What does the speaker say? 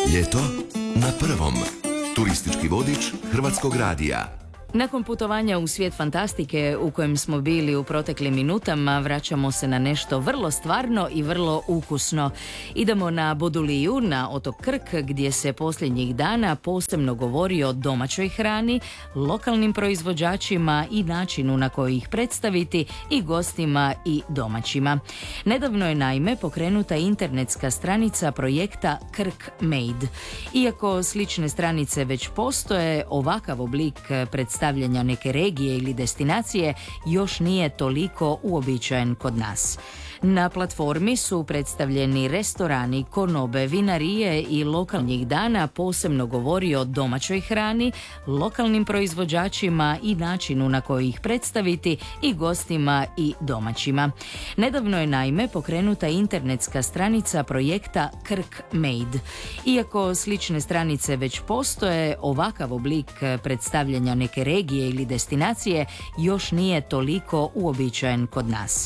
Ljeto na prvom. Turistički vodič Hrvatskog radija. Nakon putovanja u svijet fantastike u kojem smo bili u proteklim minutama, vraćamo se na nešto vrlo stvarno i vrlo ukusno. Idemo na Boduliju, na otok Krk, gdje se posljednjih dana posebno govori o domaćoj hrani, lokalnim proizvođačima i načinu na koji ih predstaviti i gostima i domaćima. Nedavno je naime pokrenuta internetska stranica projekta Krk Made. Iako slične stranice već postoje, ovakav oblik predstavljanja neke regije ili destinacije još nije toliko uobičajen kod nas. Na platformi su predstavljeni restorani, konobe, vinarije i lokalnih dana posebno govori o domaćoj hrani, lokalnim proizvođačima i načinu na koji ih predstaviti i gostima i domaćima. Nedavno je naime pokrenuta internetska stranica projekta Krk Made. Iako slične stranice već postoje, ovakav oblik predstavljanja neke regije ili destinacije još nije toliko uobičajen kod nas.